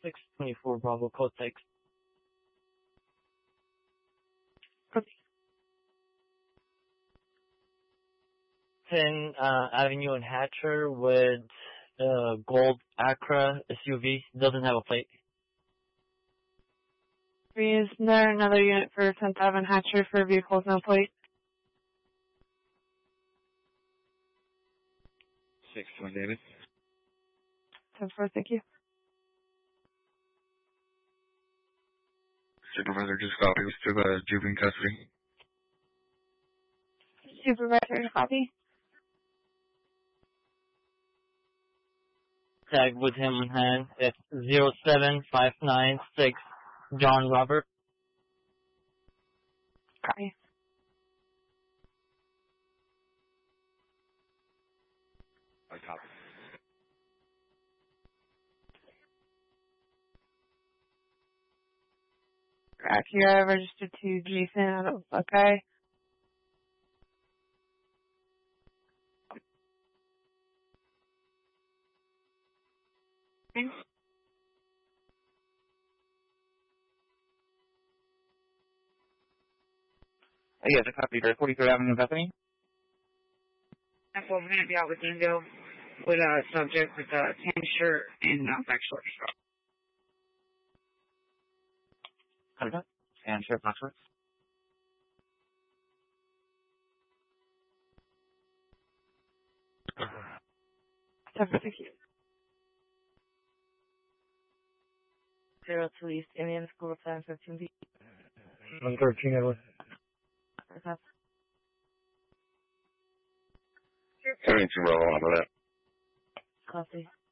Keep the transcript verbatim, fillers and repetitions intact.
six twenty-four Bravo, code six. Copy. ten uh, Avenue and Hatcher with uh, gold Acura S U V. Doesn't have a plate. Is there another unit for tenth Avenue Hatcher for vehicles no plate? six one David. ten four, thank you. Supervisor just copies to the juvenile custody. Supervisor, copy. Tag with him in hand. It's zero seven five nine six John Robert. Copy. I copy. Acura registered to Jason out of Buckeye. Okay. Oh, yes, I copy the forty-third Avenue Bethany. That's what we're going to be out with Danville with a subject with a tan shirt and uh, black shorts. How's that? And shirt, black shorts. ten four, thank you. Zero two East Indian School, ten fifteen B. one thirteen, Edward. Seventy-two, roll on to that. Copy.